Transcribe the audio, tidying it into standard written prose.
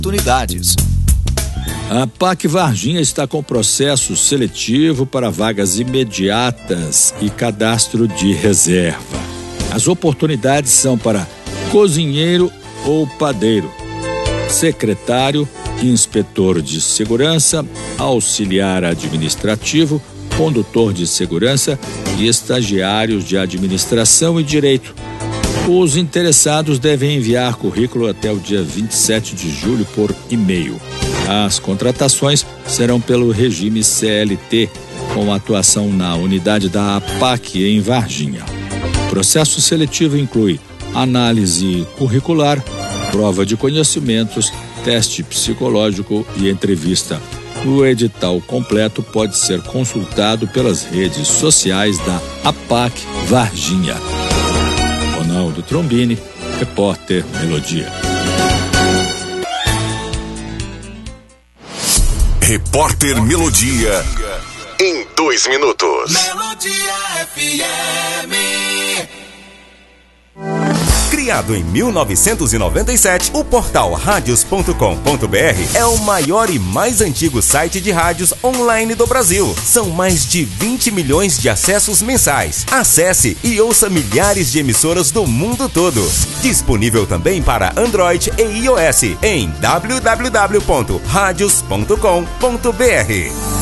oportunidades. A PAC Varginha está com processo seletivo para vagas imediatas e cadastro de reserva. As oportunidades são para cozinheiro ou padeiro, secretário, inspetor de segurança, auxiliar administrativo, condutor de segurança e estagiários de administração e direito. Os interessados devem enviar currículo até o dia 27 de julho por e-mail. As contratações serão pelo regime CLT, com atuação na unidade da APAC em Varginha. O processo seletivo inclui análise curricular, prova de conhecimentos, teste psicológico e entrevista. O edital completo pode ser consultado pelas redes sociais da APAC Varginha. Ronaldo Trombini, repórter Melodia. Repórter Melodia, em 2 minutos. Melodia FM. Criado em 1997, o portal radios.com.br é o maior e mais antigo site de rádios online do Brasil. São mais de 20 milhões de acessos mensais. Acesse e ouça milhares de emissoras do mundo todo. Disponível também para Android e iOS em www.radios.com.br.